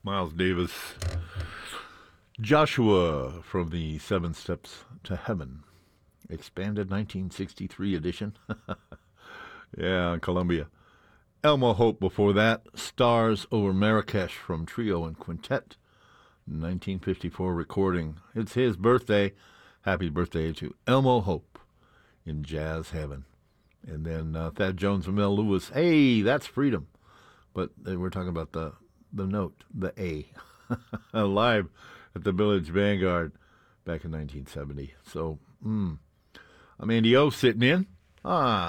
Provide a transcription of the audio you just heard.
Miles Davis. Joshua from the Seven Steps to Heaven. Expanded 1963 edition. Yeah, Columbia. Elmo Hope before that. Stars Over Marrakesh from Trio and Quintet. 1954 recording. It's his birthday. Happy birthday to Elmo Hope in Jazz Heaven. And then Thad Jones and Mel Lewis. Hey, that's freedom. But we're talking about the note, the A. Live at the Village Vanguard back in 1970. So, I'm Andy O sitting in.